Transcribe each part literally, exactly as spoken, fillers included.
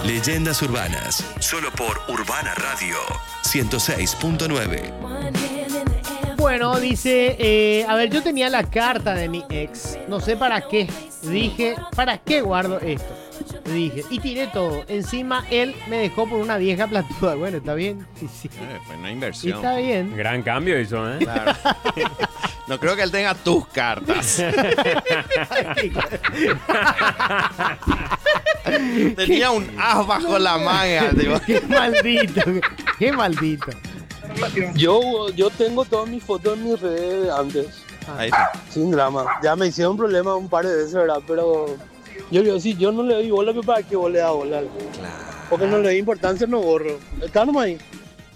Leyendas urbanas, solo por Urbana Radio ciento seis punto nueve. Bueno, dice, eh, a ver, yo tenía la carta de mi ex, no sé para qué. Dije, ¿para qué guardo esto? Dije, y tiré todo. Encima él me dejó por una vieja platuda. Bueno, está bien. Sí, sí. Eh, fue una inversión. Está bien. Gran cambio hizo, ¿eh? Claro. No creo que él tenga tus cartas. Tenía un as bajo la manga. Digo. Qué maldito. Qué maldito. Yo, yo tengo todas mis fotos en mis redes de antes. Ahí está. Sin drama. Ya me hicieron problema un par de veces, ¿verdad? Pero yo digo, si yo no le doy bola, ¿para qué vos le das bola? Claro. Porque no le doy importancia, no borro. Está nomás ahí.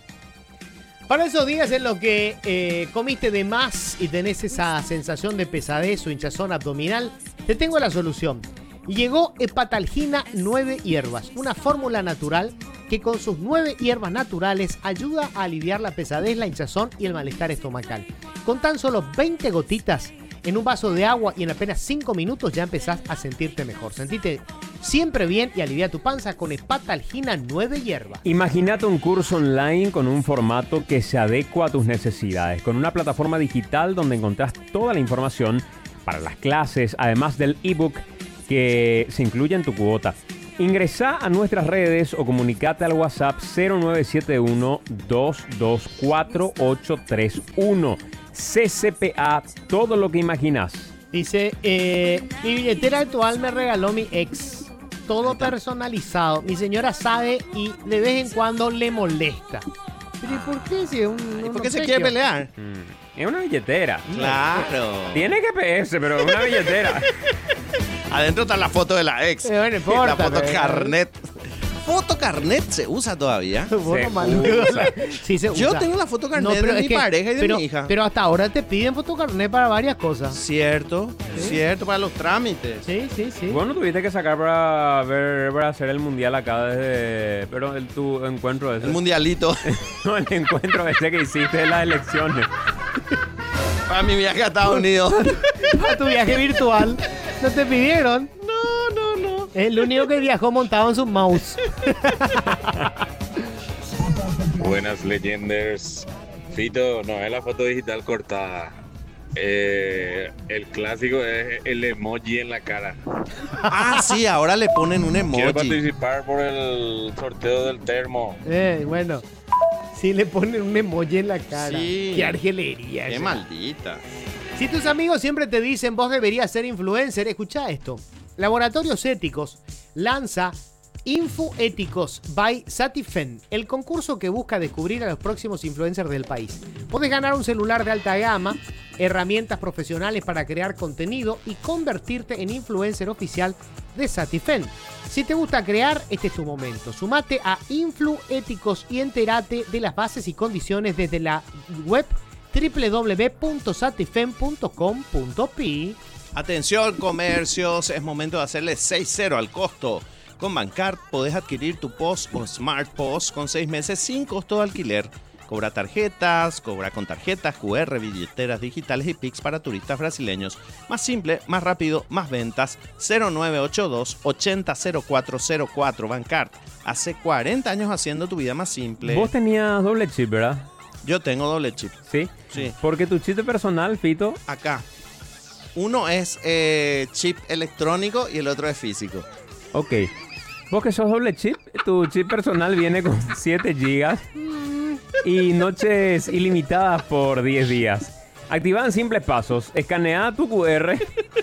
Para esos días en los que eh, comiste de más y tenés esa sensación de pesadez o hinchazón abdominal, te tengo la solución. Llegó Hepatalgina nueve hierbas, una fórmula natural que con sus nueve hierbas naturales ayuda a aliviar la pesadez, la hinchazón y el malestar estomacal. Con tan solo veinte gotitas en un vaso de agua y en apenas cinco minutos ya empezás a sentirte mejor. Sentite siempre bien y alivia tu panza con Hepatalgina nueve hierbas. Imagínate un curso online con un formato que se adecua a tus necesidades, con una plataforma digital donde encontrás toda la información para las clases, además del ebook que se incluye en tu cuota. Ingresá a nuestras redes o comunicate al WhatsApp cero nueve siete uno, dos dos cuatro, ocho tres uno. C C P A, todo lo que imaginas. Dice, eh, mi billetera actual me regaló mi ex. Todo personalizado. Mi señora sabe y de vez en cuando le molesta. Pero ¿y por qué si es un, ¿Y un por qué se obsequio? quiere pelear? Mm, es una billetera. Claro. Tiene que P S, pero es una billetera. Adentro está la foto de la ex. Eh, bueno, no importa, la foto pero- carnet. ¿Foto carnet se usa todavía? Bueno, Se maluco. usa. Sí, se Yo usa. tengo la foto carnet No, pero de es mi que- pareja y de pero, mi hija. Pero hasta ahora te piden fotocarnet para varias cosas. Cierto, cierto, para los trámites. Sí, sí, sí. Bueno, tuviste que sacar para ver para hacer el mundial acá desde. Pero el tu encuentro ese. El mundialito. No, el encuentro ese que hiciste de las elecciones. Para mi viaje a Estados Unidos. Para tu viaje virtual. ¿No te pidieron? No, no, no. Es el único que viajó montado en su mouse. Buenas leyendas. Fito, no es la foto digital cortada. Eh, el clásico es el emoji en la cara. Ah, sí, ahora le ponen un Quiero emoji. participar por el sorteo del termo. Eh, bueno. Sí le ponen un emoji en la cara. Sí. Qué argelería. Qué esa. maldita. Si tus amigos siempre te dicen vos deberías ser influencer, escucha esto. Laboratorios Éticos lanza Infoéticos by Satifen, el concurso que busca descubrir a los próximos influencers del país. Podés ganar un celular de alta gama, herramientas profesionales para crear contenido y convertirte en influencer oficial de Satifen. Si te gusta crear, este es tu momento. Sumate a Influéticos y entérate de las bases y condiciones desde la web doble u doble u doble u punto satifen punto com punto pi. Atención, comercios, es momento de hacerle seis cero al costo. Con Bancard podés adquirir tu POS o Smart POS con seis meses sin costo de alquiler. Cobra tarjetas, cobra con tarjetas Q R, billeteras digitales y Pix para turistas brasileños. Más simple, más rápido, más ventas. cero nueve ocho dos, ochenta, cero cuatro cero cuatro. Bancard, hace cuarenta años haciendo tu vida más simple. Vos tenías doble chip, ¿verdad? Yo tengo doble chip. Sí. Sí. Porque tu chip personal, Fito. Acá. Uno es eh, chip electrónico y el otro es físico. Ok. Vos que sos doble chip, tu chip personal viene con siete gigas y noches ilimitadas por diez días. Activa en simples pasos. Escanea tu Q R,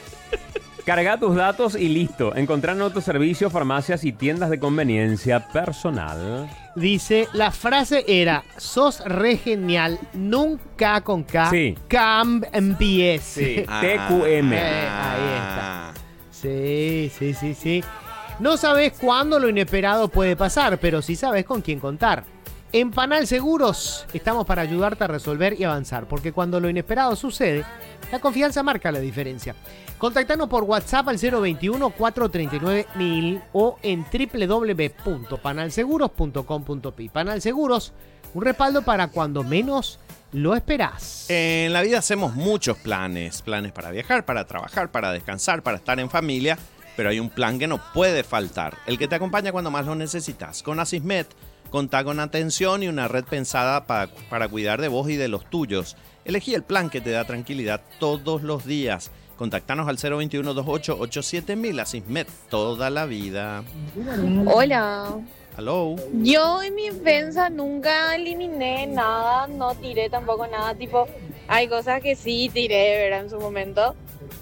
carga tus datos y listo. Encontrá en otros servicios, farmacias y tiendas de conveniencia personal. Dice, la frase era, sos re genial, nunca con K, Sí. cambies. Sí. T Q M. Eh, ahí está. Sí, sí, sí, sí. No sabes cuándo lo inesperado puede pasar, pero sí sabes con quién contar. En Panal Seguros estamos para ayudarte a resolver y avanzar, porque cuando lo inesperado sucede, la confianza marca la diferencia. Contactanos por WhatsApp al cero veintiuno, cuatrocientos treinta y nueve, mil o en doble u doble u doble u punto panal seguros punto com punto pi. Panal Seguros, un respaldo para cuando menos lo esperás. En la vida hacemos muchos planes. Planes para viajar, para trabajar, para descansar, para estar en familia. Pero hay un plan que no puede faltar, el que te acompaña cuando más lo necesitas. Con Asismed, contá con atención y una red pensada para, para cuidar de vos y de los tuyos. Elegí el plan que te da tranquilidad todos los días. Contactanos al cero veintiuno veintiocho ochenta y siete mil, Asismed, toda la vida. Hola. Hello. Yo en mi defensa nunca eliminé nada, no tiré tampoco nada, tipo, hay cosas que sí tiré, ¿verdad? En su momento,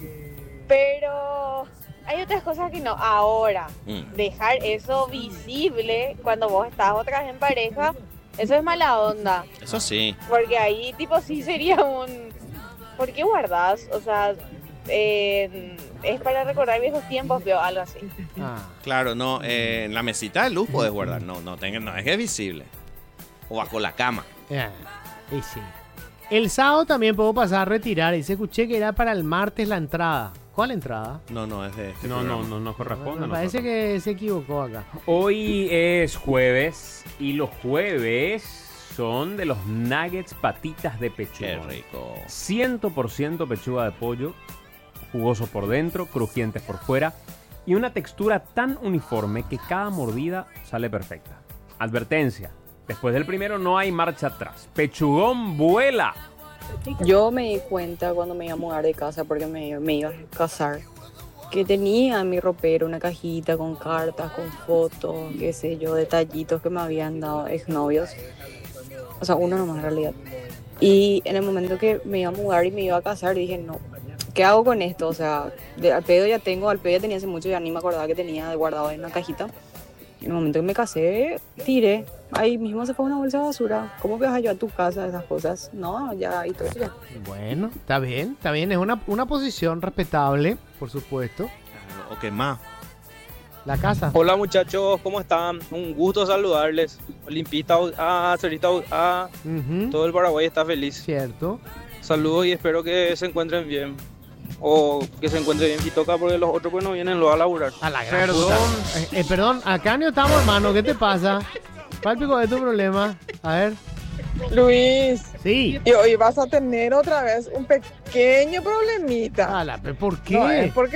pero hay otras cosas que no. Ahora, Mm. dejar eso visible cuando vos estás otra vez en pareja, eso es mala onda, Eso sí. porque ahí tipo sí sería un... ¿Por qué guardás? O sea, eh, es para recordar viejos tiempos, pero algo así. Ah. Claro, no, eh, en la mesita de luz puedes guardar, no, no, tenga, no es que es visible. O bajo la cama. Ah, y sí. El sábado también puedo pasar a retirar. Y se escuché que era para el martes la entrada. ¿Cuál entrada? No, no, es de este No, no, programa. no nos corresponde. Me a parece nosotros. que se equivocó acá. Hoy es jueves y los jueves son de los nuggets patitas de Qué pechuga. rico. cien por ciento pechuga de pollo, jugoso por dentro, crujientes por fuera y una textura tan uniforme que cada mordida sale perfecta. Advertencia, después del primero no hay marcha atrás. Pechugón vuela. Yo me di cuenta cuando me iba a mudar de casa porque me, me iba a casar que tenía en mi ropero una cajita con cartas, con fotos, qué sé yo, detallitos que me habían dado exnovios. O sea, uno nomás en realidad. Y en el momento que me iba a mudar y me iba a casar dije, no, ¿qué hago con esto? O sea, de, al pedo ya tengo, al pedo ya tenía hace mucho, ya ni me acordaba que tenía guardado en una cajita. En el momento que me casé, tiré. Ahí mismo se fue una bolsa de basura. ¿Cómo viajas yo a tu casa esas cosas? No, ya, y todo eso ya. Bueno, está bien, está bien. Es una, una posición respetable, por supuesto. O qué más. La casa. Hola muchachos, ¿cómo están? Un gusto saludarles. Olimpista A, Cerita A, Ujú, todo el Paraguay está feliz. cierto. Saludos y espero que se encuentren bien. O que se encuentre bien Fitoca porque los otros pues no vienen luego a laburar. A la gran Perdón. puta. Eh, eh, perdón, acá no estamos, hermano. ¿Qué te pasa? ¿Cuál pico es tu problema? A ver. Luis, Sí. y hoy vas a tener otra vez un pequeño problemita. A la, ¿por No es qué? porque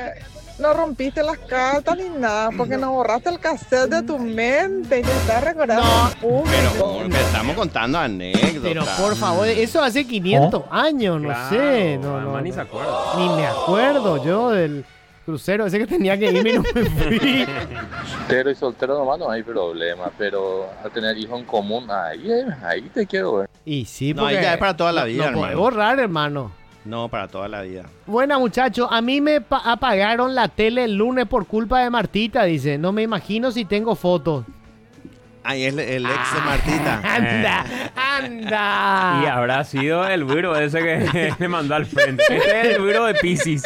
no rompiste las cartas ni nada, porque no borraste el cassette de tu mente y te estás recordando. No, Pero como que estamos contando anécdotas. Pero por favor, eso hace quinientos años, no Claro, sé. No, no, además ni no. se acuerda. Ni me acuerdo yo del crucero ese que tenía que irme y no me fui. Soltero y soltero nomás no hay problema, pero al tener hijos en común, ahí, ahí te quiero ver. Y sí, No, porque ahí ya es para toda la no- vida, no podés hermano. borrar, hermano. No, para toda la vida. Buena, muchacho. A mí me pa- apagaron la tele el lunes por culpa de Martita, dice. No me imagino si tengo fotos. Ahí es el, el ex de Martita. ¡Anda! ¡Anda! Y habrá sido el güiro ese que le mandó al frente. Este es el güiro de Piscis.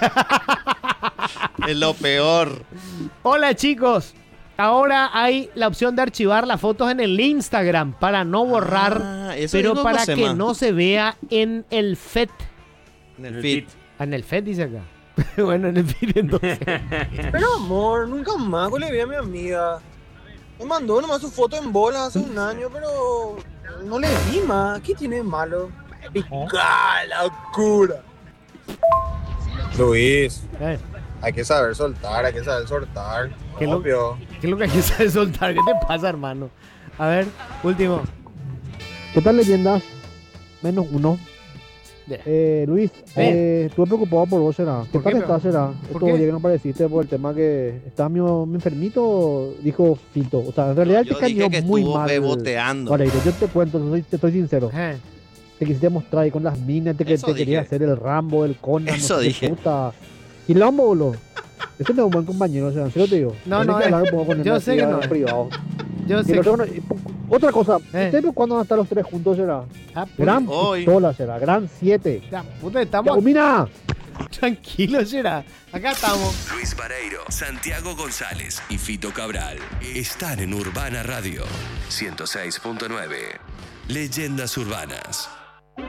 Es lo peor. Hola, chicos. Ahora hay la opción de archivar las fotos en el Instagram para no borrar, Ah, eso pero dijo para Josema. que no se vea en el F E D. En el fit. Ah, en el F E D dice acá. Bueno, en el F E D entonces. Pero amor, nunca más le vi a mi amiga. Me mandó nomás su foto en bola hace un año, pero no le vi más. ¿Qué tiene de malo? ¡Ah, locura! Luis, Eh, hay que saber soltar, hay que saber soltar. ¿Qué lo- Obvio. ¿Qué es lo que hay que saber soltar? ¿Qué te pasa, hermano? A ver, último. ¿Qué tal, leyendas? Menos uno. Eh, Luis, eh, estuve preocupado por vos, ¿será? ¿Qué ¿Por tal qué, estás, pero? será? ¿Por Estos qué? días que no apareciste por el tema que estás medio enfermito, dijo Fito. O sea, en realidad Yo te cayó dije que muy estuvo mal. beboteando. Vale, yo te cuento, soy- te estoy sincero. Eh, Te quisiste mostrar ahí con las minas, te, que- Eso te dije. querías hacer el Rambo, el Conan, Eso no sé qué dije. puta. Quilombo, boludo. Ese no es un buen compañero, o sea, en serio te digo. No, Tenés no que es. hablar un poco con él Yo así, sé que en no es. privado. yo Y sé. lo segundo, y po- otra cosa, Eh. ¿ustedes cuándo van a estar los tres juntos, será? Ah, puta, Gran hoy. pistola, será, gran siete. ya, puta, estamos Ya, mira. tranquilos, será. Acá estamos. Luis Vareiro, Santiago González y Fito Cabral están en Urbana Radio ciento seis punto nueve. Leyendas urbanas.